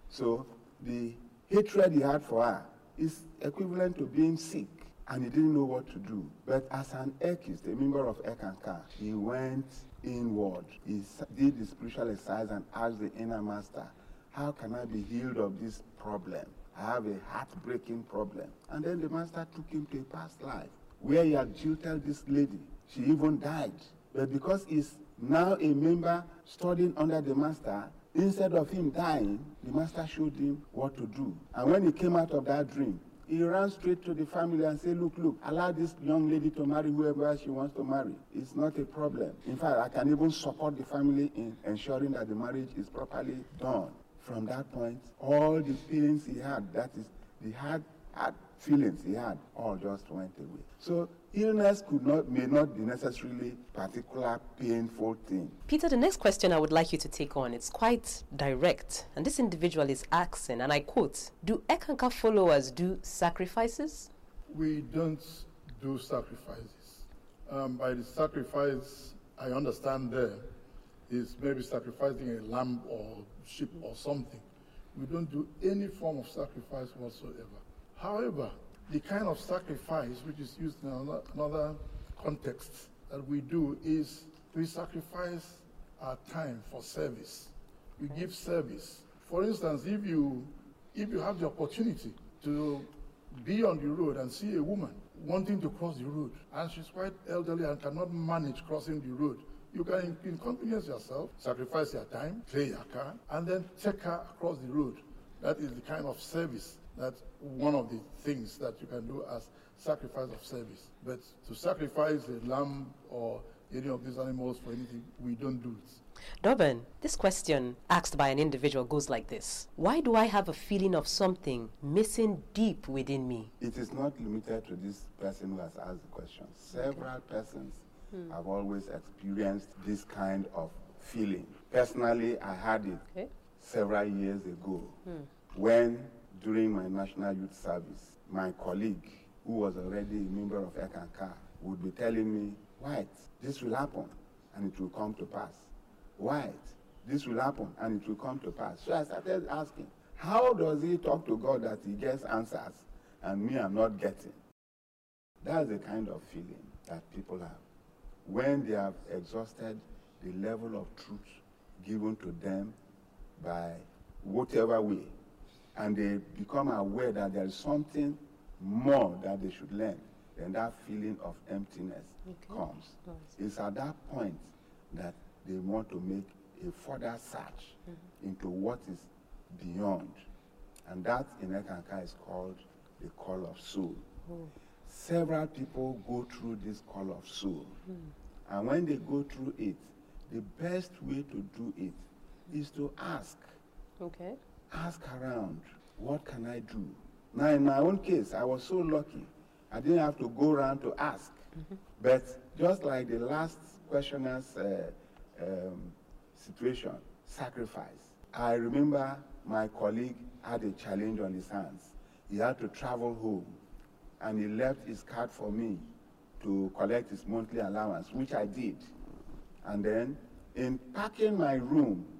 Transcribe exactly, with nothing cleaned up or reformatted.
So the hatred he had for her is equivalent to being sick, and he didn't know what to do. But as an Ekist, a member of Ekankar, he went inward. He did the spiritual exercise and asked the inner master, how can I be healed of this problem? I have a heartbreaking problem. And then the master took him to a past life where he had jilted this lady. She even died. But because he's now a member studying under the master, instead of him dying, the master showed him what to do. And when he came out of that dream, he ran straight to the family and said, look, look, allow this young lady to marry whoever she wants to marry. It's not a problem. In fact, I can even support the family in ensuring that the marriage is properly done. From that point, all the pains he had, that is, the hard, hard feelings he had, all just went away. So illness could not, may not be necessarily particular painful thing. Peter, the next question I would like you to take on, it's quite direct. And this individual is asking, and I quote, do Ekankar followers do sacrifices? We don't do sacrifices. Um, by the sacrifice, I understand there is maybe sacrificing a lamb or sheep or something. We don't do any form of sacrifice whatsoever. However, the kind of sacrifice which is used in another context that we do is we sacrifice our time for service. We give service. For instance, if you, if you have the opportunity to be on the road and see a woman wanting to cross the road, and she's quite elderly and cannot manage crossing the road, you can inconvenience yourself, sacrifice your time, play your card, and then take her across the road. That is the kind of service. That's one of the things that you can do as sacrifice of service. But to sacrifice a lamb or any of these animals for anything, we don't do it. Durban, this question asked by an individual goes like this. Why do I have a feeling of something missing deep within me? It is not limited to this person who has asked the question. Several okay. persons hmm. have always experienced this kind of feeling. Personally, I had it okay. several years ago hmm. when, during my National Youth Service, my colleague, who was already a member of Ekankar, would be telling me, White, this will happen and it will come to pass. White, this will happen and it will come to pass. So I started asking, how does he talk to God that he gets answers and me I'm not getting? That's the kind of feeling that people have when they have exhausted the level of truth given to them by whatever way, and they become aware that there is something more that they should learn, then that feeling of emptiness okay. comes. Nice. It's at that point that they want to make a further search mm-hmm. into what is beyond. And that in Ekankar is called the call of soul. Oh. Several people go through this call of soul. Mm. And when they go through it, the best way to do it is to ask. Okay. Ask around, what can I do? Now, in my own case, I was so lucky. I didn't have to go around to ask. Mm-hmm. But just like the last questioner's uh, um, situation, sacrifice. I remember my colleague had a challenge on his hands. He had to travel home, and he left his card for me to collect his monthly allowance, which I did. And then, in packing my room,